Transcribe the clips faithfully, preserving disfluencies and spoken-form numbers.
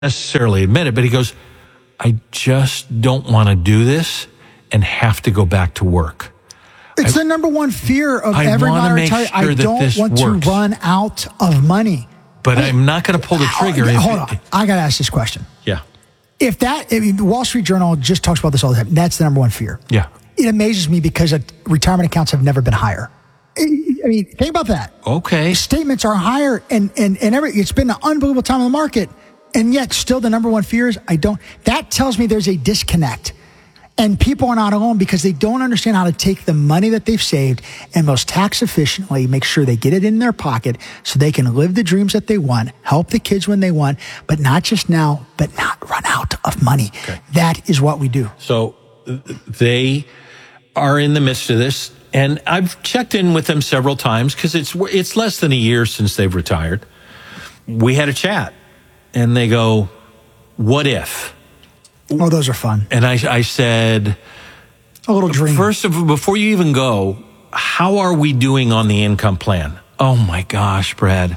necessarily admit it, but he goes, I just don't want to do this and have to go back to work. It's I, the number one fear of I every non-retired. Sure I don't want works. to run out of money. But I, I'm not going to pull the trigger. Hold, if hold it, on. I got to ask this question. Yeah. If that, I mean, the Wall Street Journal just talks about this all the time. That's the number one fear. Yeah. It amazes me because retirement accounts have never been higher. I mean, think about that. Okay. Statements are higher, and and and every it's been an unbelievable time in the market, and yet still the number one fear is I don't. That tells me there's a disconnect, and people are not alone because they don't understand how to take the money that they've saved and most tax efficiently make sure they get it in their pocket so they can live the dreams that they want, help the kids when they want, but not just now, but not run out of money. Okay. That is what we do. So they are in the midst of this. And I've checked in with them several times because it's it's less than a year since they've retired. We had a chat, and they go, what if? Oh, those are fun. And I, I said, a little dream. First of all, before you even go, how are we doing on the income plan? Oh, my gosh, Brad.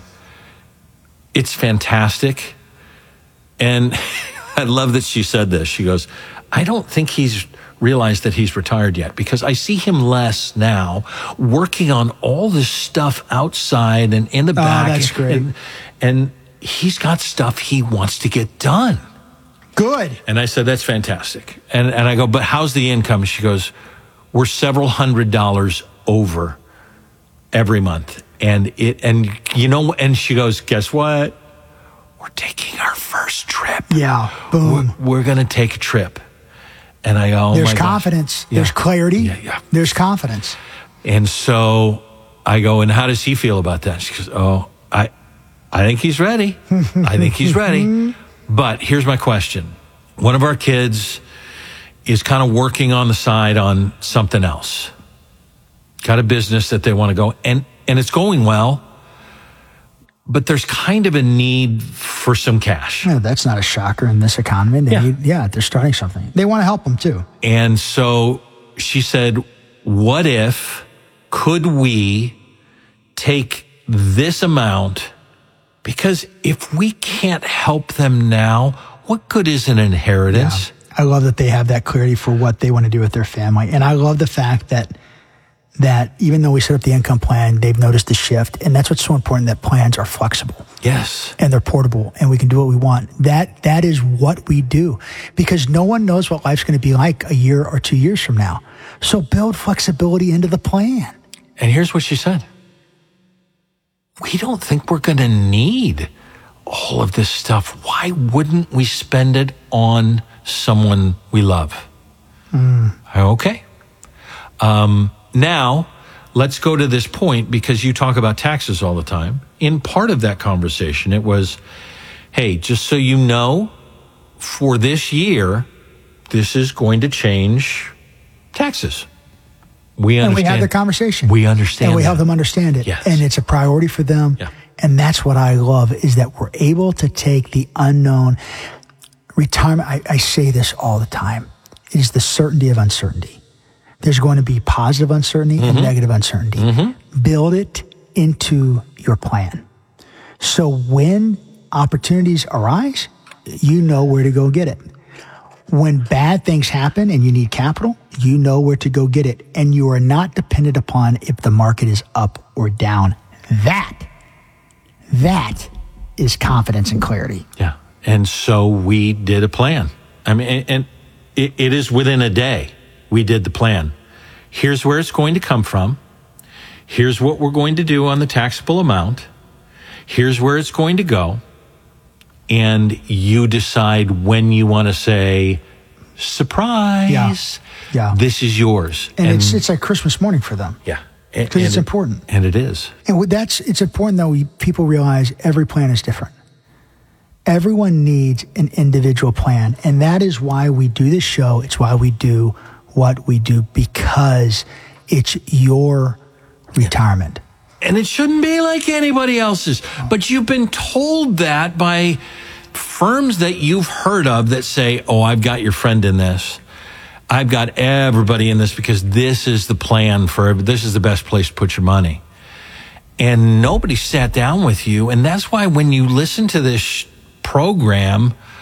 It's fantastic. And I love that she said this. She goes, I don't think he's realized that he's retired yet because I see him less now working on all this stuff outside and in the back. Oh, that's great. And, and he's got stuff he wants to get done. Good. And I said, that's fantastic. And and I go, but how's the income? She goes, we're several hundred dollars over every month. And it, and you know, and she goes, guess what? We're taking our first trip. Yeah. Boom. We're, we're going to take a trip. And I go, oh there's my confidence. Yeah. There's clarity. Yeah, yeah. There's confidence. And so I go, and how does he feel about that? She goes, oh, I, I think he's ready. I think he's ready. But here's my question. One of our kids is kind of working on the side on something else. Got a business that they want to go, and, and it's going well. But there's kind of a need for some cash. Yeah, that's not a shocker in this economy. They yeah. Need, yeah, they're starting something. They want to help them too. And so she said, what if, could we take this amount? Because if we can't help them now, what good is an inheritance? Yeah. I love that they have that clarity for what they want to do with their family. And I love the fact that that even though we set up the income plan, they've noticed the shift. And that's what's so important, that plans are flexible. Yes. And they're portable, and we can do what we want. That That is what we do, because no one knows what life's going to be like a year or two years from now. So build flexibility into the plan. And here's what she said. We don't think we're going to need all of this stuff. Why wouldn't we spend it on someone we love? Mm. Okay. Um, Now, let's go to this point, because you talk about taxes all the time. In part of that conversation, it was, hey, just so you know, for this year, this is going to change taxes. We understand. And we have the conversation. We understand. And we that. help them understand it. Yes. And it's a priority for them. Yeah. And that's what I love, is that we're able to take the unknown. Retirement, I, I say this all the time, it is the certainty of uncertainty. There's going to be positive uncertainty mm-hmm. and negative uncertainty. Mm-hmm. Build it into your plan. So when opportunities arise, you know where to go get it. When bad things happen and you need capital, you know where to go get it. And you are not dependent upon if the market is up or down. That, that is confidence and clarity. Yeah. And so we did a plan. I mean, and, and it, it is within a day. We did the plan. Here's where it's going to come from. Here's what we're going to do on the taxable amount. Here's where it's going to go. And you decide when you want to say, surprise, yeah. Yeah. this is yours. And, and it's it's like Christmas morning for them. Yeah. Because it's it, important. And it is. And that's it's important, though, we, people realize every plan is different. Everyone needs an individual plan. And that is why we do this show. It's why we do what we do, because it's your retirement. And it shouldn't be like anybody else's. But you've been told that by firms that you've heard of that say, oh, I've got your friend in this. I've got everybody in this because this is the plan for, this is the best place to put your money. And nobody sat down with you. And that's why when you listen to this program,